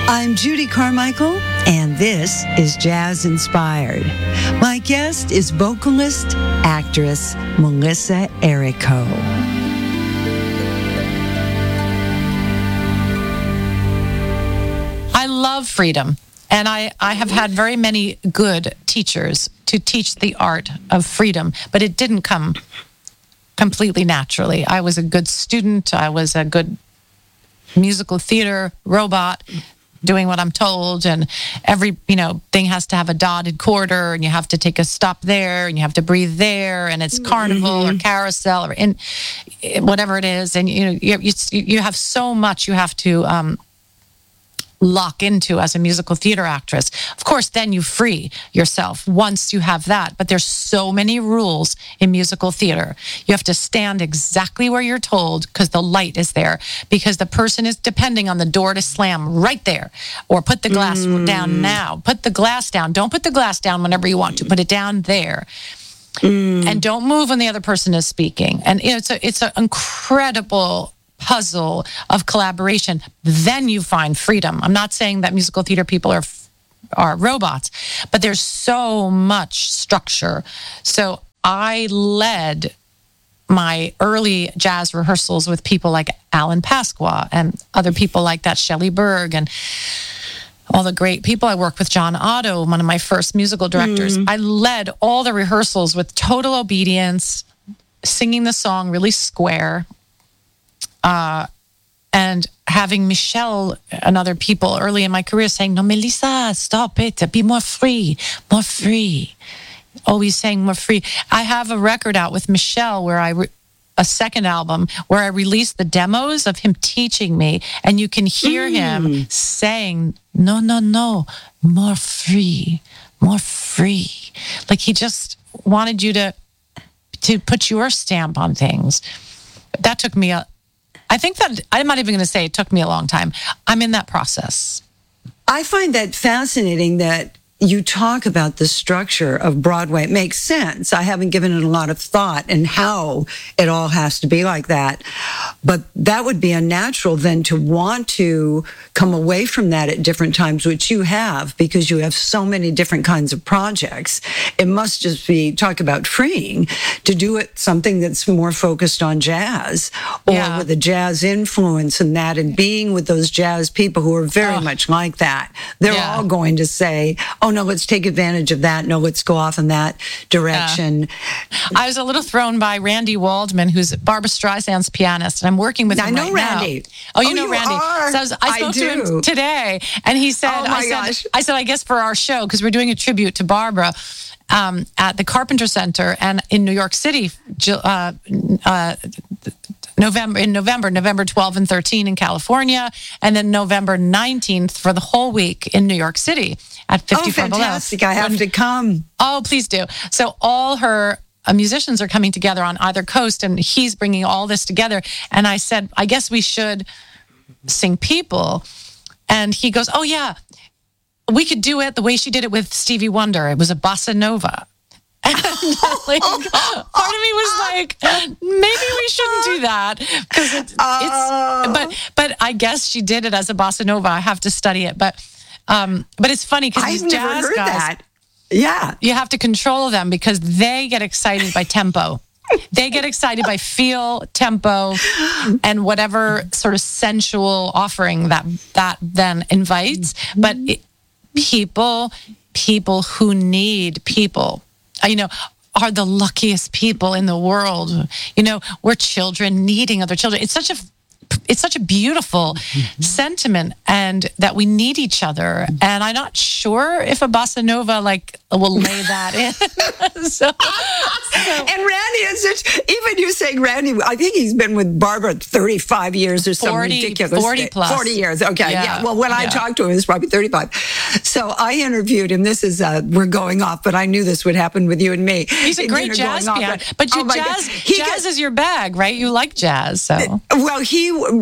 I'm Judy Carmichael, and this is Jazz Inspired. My guest is vocalist, actress Melissa Errico. I love freedom, and I have had very many good teachers to teach the art of freedom, but it didn't come completely naturally. I was a good student. I was a good musical theater robot, doing what I'm told, and every thing has to have a dotted quarter, and you have to take a stop there, and you have to breathe there, and it's carnival or carousel or in whatever it is, and you have so much you have to lock into as a musical theater actress. Of course, then you free yourself once you have that, but there's so many rules in musical theater. You have to stand exactly where you're told because the light is there, because the person is depending on the door to slam right there, or put the glass down now. Put the glass down. Don't put the glass down whenever you want to. Put it down there. And don't move when the other person is speaking. And it's an incredible puzzle of collaboration. Then you find freedom. I'm not saying that musical theater people are robots, but there's so much structure. So I led my early jazz rehearsals with people like Alan Pasqua and other people like that, Shelley Berg, and all the great people. I worked with John Otto, one of my first musical directors. I led all the rehearsals with total obedience, singing the song really square, and having Michelle and other people early in my career saying, "No, Melissa, stop it. Be more free, more free." Always saying more free. I have a record out with Michelle where a second album where I released the demos of him teaching me, and you can hear him saying, "No, no, no, more free, more free." Like he just wanted you to put your stamp on things. That took me I think that I'm not even going to say it took me a long time. I'm in that process. I find that fascinating that you talk about the structure of Broadway. It makes sense. I haven't given it a lot of thought and how it all has to be like that. But that would be unnatural then to want to come away from that at different times, which you have, because you have so many different kinds of projects. It must just be, talk about freeing, to do it something that's more focused on jazz or with a jazz influence and that, and being with those jazz people who are very much like that. They're all going to say, "Oh, no, let's take advantage of that. No, let's go off in that direction." I was a little thrown by Randy Waldman, who's Barbra Streisand's pianist, and I'm working with him right Randy. Now. Oh, you know Randy. Are. So I spoke to him today, and he said, I said, I guess for our show, because we're doing a tribute to Barbra at the Carpenter Center and in New York City, November 12 and 13 in California, and then November 19th for the whole week in New York City at 54 Below. Fantastic. I have to come. Oh, please do. So all her musicians are coming together on either coast, and he's bringing all this together. And I said, I guess we should sing People. And he goes, "Oh, yeah, we could do it the way she did it with Stevie Wonder. It was a bossa nova." And like, part of me was like, maybe we shouldn't do that, because but I guess she did it as a bossa nova. I have to study it, but it's funny because these jazz guys, that. Yeah, you have to control them because they get excited by tempo. They get excited by feel, tempo, and whatever sort of sensual offering that then invites. But people who need people, are the luckiest people in the world. We're children needing other children. It's such a beautiful sentiment, and that we need each other. And I'm not sure if a bossa nova will lay that in. And Randy is even you saying Randy, I think he's been with Barbra 35 years or something ridiculous. 40 plus. 40 years. Okay. Yeah. Well, when I talked to him, it was probably 35. So I interviewed him. This is, we're going off, but I knew this would happen with you and me. He's a great jazz pianist. But jazz is your bag, right? You like jazz, so. Well,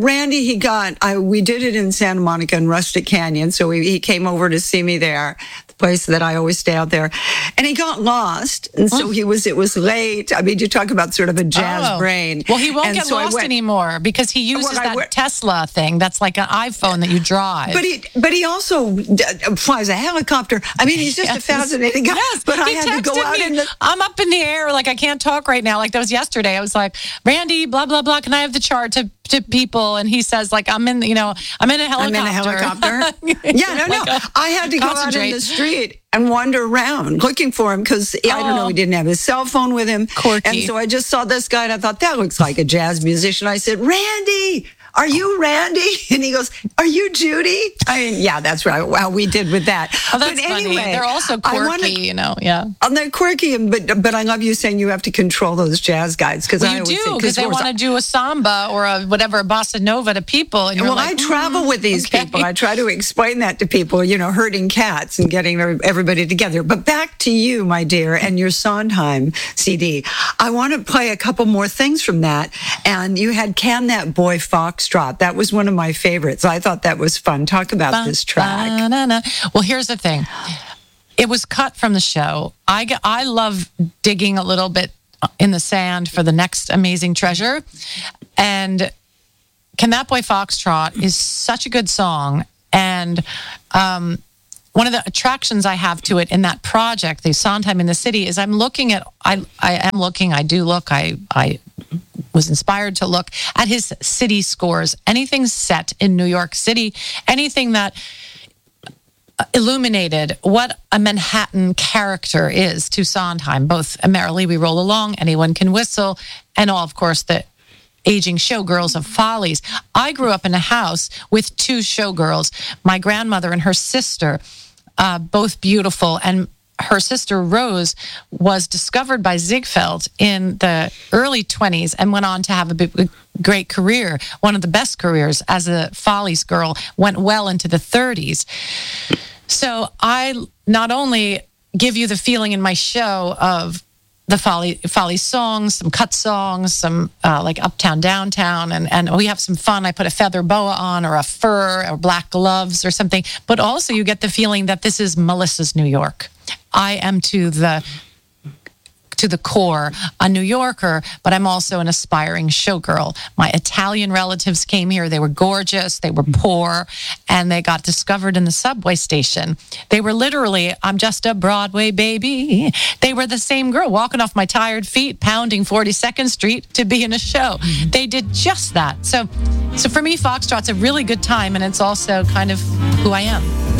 we did it in Santa Monica and Rustic Canyon. So he came over to see me there. place that I always stay out there. And he got lost. And so it was late. I mean, you talk about sort of a jazz brain. Well, he won't And get so I lost went- anymore because he uses Well, I that went- Tesla thing. That's like an iPhone that you drive. But he also flies a helicopter. I mean, he's just a fascinating guy. Yes, but I he had to go texted out me, in the. I'm up in the air, like I can't talk right now. Like that was yesterday. I was like, Randy, blah blah blah. Can I have the chart to people? And he says, like, I'm in a helicopter. I'm in a helicopter. Yeah, no. I had to go out in Concentrate. the street and wander around looking for him because I don't know, he didn't have his cell phone with him. Quirky. And so I just saw this guy and I thought, that looks like a jazz musician. I said, Randy, are you Randy? And he goes, are you Judy? I mean, yeah, that's right. Wow, we did with that. Oh, that's but funny. anyway, They're also I quirky, wanna- you know. Yeah. They're quirky, but I love you saying you have to control those jazz guys because Well, I you always do think, because they of course, want to do a samba or a whatever a bossa nova to people. And you're well, like, I travel with these okay. people. I try to explain that to people, herding cats and getting everybody together. But back to you, my dear, and your Sondheim CD. I want to play a couple more things from that. And you had Can That Boy Foxtrot. That was one of my favorites. I thought that was fun. Talk about this track. Ba-na-na. Well, here's the thing. It was cut from the show. I love digging a little bit in the sand for the next amazing treasure. And Can That Boy Foxtrot is such a good song. And one of the attractions I have to it in that project, the Sondheim in the City, is I was inspired to look at his city scores. Anything set in New York City, anything that illuminated what a Manhattan character is to Sondheim, both Merrily We Roll Along, Anyone Can Whistle, and all, of course, the aging showgirls of Follies. I grew up in a house with two showgirls, my grandmother and her sister, both beautiful, and her sister Rose was discovered by Ziegfeld in the early 20s and went on to have a great career, one of the best careers as a Follies girl, went well into the 30s. So I not only give you the feeling in my show of the Follies songs, some cut songs, some like Uptown, Downtown, and we have some fun. I put a feather boa on or a fur or black gloves or something, but also you get the feeling that this is Melissa's New York. I am to the core a New Yorker, but I'm also an aspiring showgirl. My Italian relatives came here. They were gorgeous. They were poor, and they got discovered in the subway station. They were literally, I'm just a Broadway baby. They were the same girl walking off my tired feet, pounding 42nd Street to be in a show. They did just that. So for me, Foxtrot's a really good time, and it's also kind of who I am.